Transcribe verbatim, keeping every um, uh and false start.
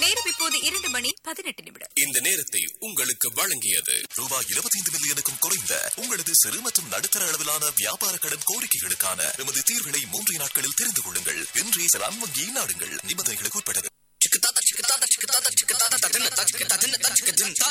நேரம் இப்போது இரண்டு மணி பதினெட்டு நிமிடம். இந்த நேரத்தை உங்களுக்கு வழங்கியது ரூபாய் இருபத்தி ஐந்து மில்லியனுக்கும் குறைந்த உங்களது சிறு மற்றும் நடுத்தர அளவிலான வியாபார கடன் கோரிக்கைகளுக்கான எமது தீர்வுகளை மூன்று நாட்களில் தெரிந்து கொள்ளுங்கள். இன்றே செலான் வங்கியை நாடுங்கள். நிபந்தனைகளுக்கு உட்பட்டது.